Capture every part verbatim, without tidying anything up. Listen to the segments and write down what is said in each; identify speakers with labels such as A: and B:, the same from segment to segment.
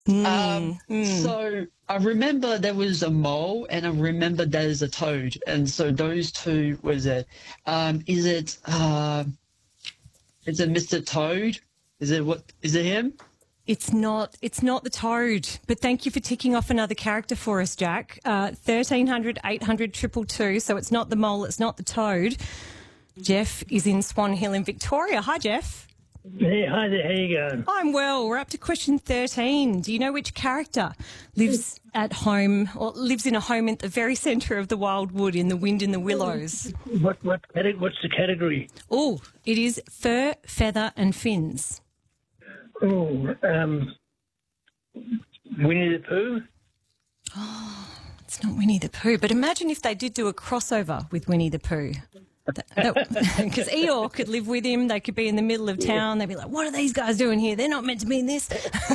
A: Mm,
B: Um,
A: mm.
B: so I remember there was a mole, and I remember there's a toad, and so those two was it. Um, is it? Uh, is it Mister Toad? Is it what? Is it him?
A: It's not. It's not the toad. But thank you for ticking off another character for us, Jack. Uh, thirteen hundred, eight hundred, triple two. So it's not the mole. It's not the toad. Jeff is in Swan Hill in Victoria. Hi, Jeff.
C: Hey, hi there, how you going?
A: I'm well. We're up to question thirteen. Do you know which character lives at home or lives in a home at the very centre of the wildwood in the wind in the willows?
C: What what cate- what's the category?
A: Oh, it is fur, feather and fins.
C: Oh, um, Winnie the Pooh?
A: It's not Winnie the Pooh, but imagine if they did do a crossover with Winnie the Pooh. Because Eeyore could live with him. They could be in the middle of town. They'd be like, what are these guys doing here? They're not meant to be in this.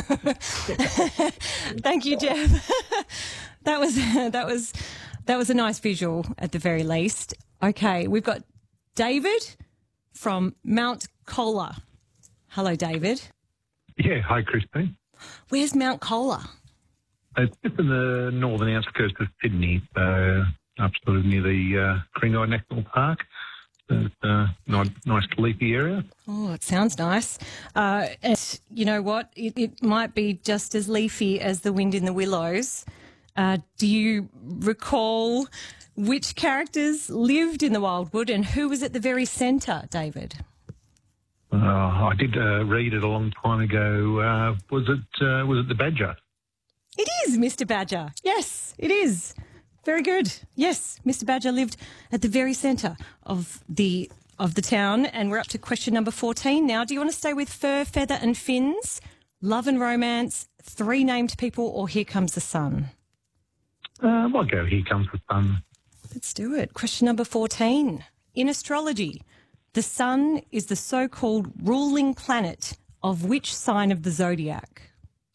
A: Thank you, Jeff. that was that was that was a nice visual at the very least. Okay, we've got David from Mount Colah. Hello, David.
D: Yeah, hi, Christine.
A: Where's Mount Colah?
D: It's just in the northern outskirts of Sydney, so up sort of near the uh, Kringai National Park. So it's a nice, nice leafy area.
A: Oh, it sounds nice. Uh, and you know what? It, it might be just as leafy as the wind in the willows. Uh, do you recall which characters lived in the wildwood and who was at the very centre, David?
D: Uh, I did uh, read it a long time ago. Uh, was it uh, was it the Badger?
A: It is Mister Badger. Yes, it is. Very good. Yes, Mister Badger lived at the very centre of the of the town, and we're up to question number fourteen now. Do you want to stay with fur, feather and fins, love and romance, three named people, or Here Comes the Sun?
D: Uh, I'll go Here Comes the Sun.
A: Let's do it. Question number fourteen. In astrology, the sun is the so-called ruling planet of which sign of the zodiac?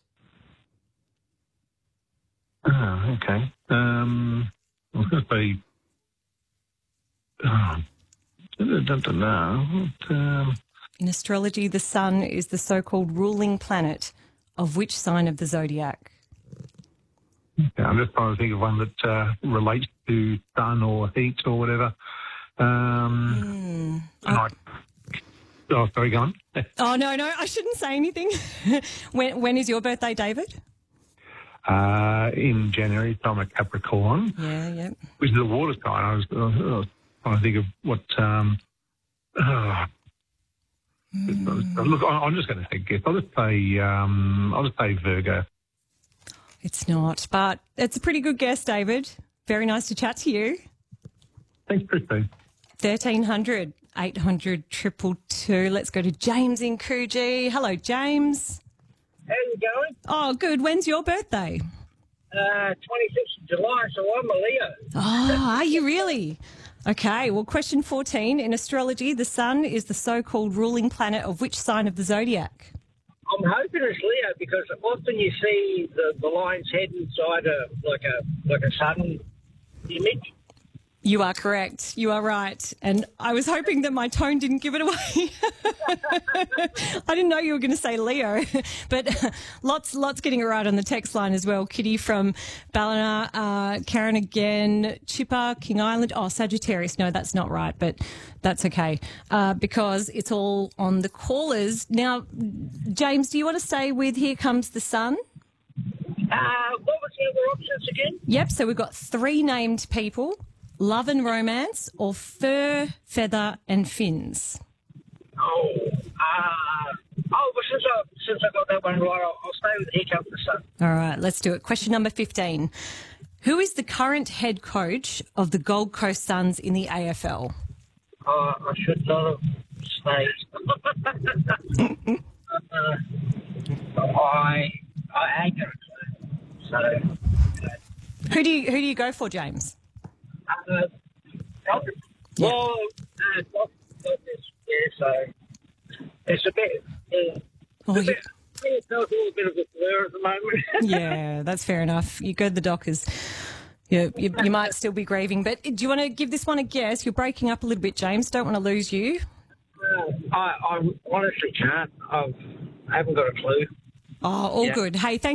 D: Oh, okay. Um, I was going to say... Oh, I don't know. But, um,
A: In astrology, the sun is the so-called ruling planet of which sign of the zodiac?
D: yeah, I'm just trying to think of one that uh, relates to sun or heat or whatever. Um,
A: Hmm.
D: I- oh, sorry, go on.
A: Oh, no, no, I shouldn't say anything. when, when is your birthday, David?
D: Uh, in January, so I'm a Capricorn,
A: Yeah, yeah.
D: which is a water sign. I was, uh, I was trying to think of what. Um, uh, Look, I- I'm just going to say guess. I'll just say. Um, I'll just say Virgo.
A: It's not, but it's a pretty good guess, David. Very nice to chat to you.
D: Thanks, Christine.
A: thirteen hundred, eight hundred, triple two. Let's go to James in Coogee. Hello, James.
C: How you going?
A: Oh, good. When's your birthday?
C: Uh, twenty-sixth of July, so I'm a Leo.
A: Oh, are you really? Okay, well, question fourteen. In astrology, the sun is the so-called ruling planet of which sign of the zodiac?
C: I'm hoping it's Leo because often you see the, the lion's head inside a like a like a sun image.
A: You are correct. You are right. And I was hoping that my tone didn't give it away. I didn't know you were going to say Leo. But lots, lots getting it right on the text line as well. Kitty from Ballina, uh, Karen again, Chipper, King Island. Oh, Sagittarius. No, that's not right, but that's okay uh, because it's all on the callers. Now, James, do you want to stay with Here Comes the Sun?
C: Uh, what was the other options again?
A: Yep. So we've got three named people. Love and romance, or fur, feather and fins?
C: Oh, uh, oh, well, since I, since I got that one right, I'll, I'll stay with Here Comes the Sun.
A: All right, let's do it. Question number fifteen. Who is the current head coach of the Gold Coast Suns in the A F L?
C: Uh, I should not have stayed. uh, I, I ain't going to. So, uh,
A: Who do you who do you go for, James?
C: Uh, Falcons.
A: Yeah.
C: Well, uh, Falcons, yeah, so it's a bit, uh,
A: Oh,
C: a
A: you-
C: bit, it's a little bit of a blur at the moment.
A: yeah, that's fair enough. You go to the Dockers. Yeah, you, you might still be grieving, but do you want to give this one a guess? You're breaking up a little bit, James. Don't want to lose you.
C: uh, I, I honestly can't. I've, I haven't got a clue.
A: Oh, all
C: Yeah.
A: good. Hey, thank